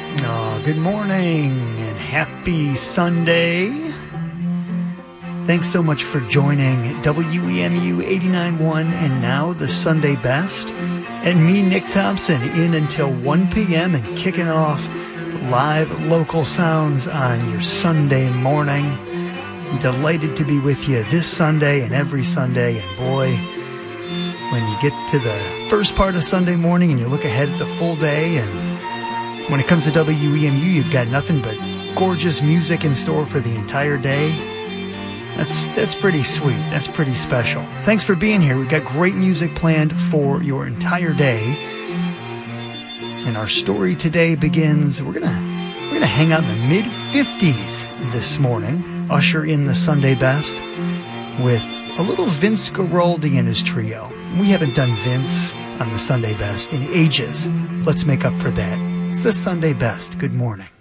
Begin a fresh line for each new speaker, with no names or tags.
Good morning and happy Sunday. Thanks so much for joining WEMU 89.1 and now the Sunday Best. And me, Nick Thompson, in until 1 p.m. and kicking off live local sounds on your Sunday morning. Delighted to be with you this Sunday and every Sunday. And boy, when you get to the first part of Sunday morning and you look ahead at the full day, and when it comes to WEMU, you've got nothing but gorgeous music in store for the entire day. That's pretty sweet. That's pretty special. Thanks for being here. We've got great music planned for your entire day. And our story today begins, we're gonna hang out in the mid-50s this morning, usher in the Sunday Best with a little Vince Guaraldi and his trio. We haven't done Vince on the Sunday Best in ages. Let's make up for that. It's the Sunday Best. Good morning.